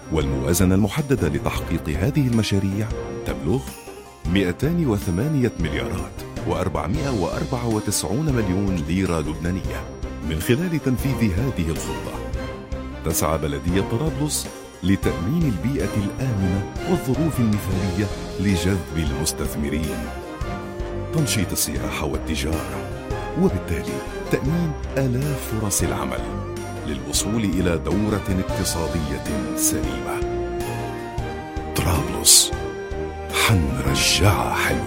والموازنة المحددة لتحقيق هذه المشاريع تبلغ 208 مليارات و494 مليون ليرة لبنانية. من خلال تنفيذ هذه الخطة تسعى بلدية طرابلس لتأمين البيئة الآمنة والظروف المثالية لجذب المستثمرين، تنشيط السياحة والتجارة، وبالتالي تأمين آلاف فرص العمل للوصول إلى دورة اقتصادية سليمة. طرابلس حنرجعها حلوة.